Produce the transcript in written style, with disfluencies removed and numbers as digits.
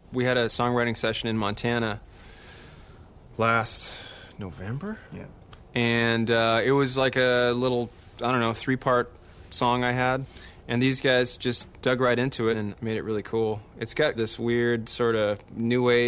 We had a songwriting session in Montana last November. Yeah. And it was like a little, 3-part song I had. And these guys just dug right into it and made it really cool. It's got this weird sort of new wave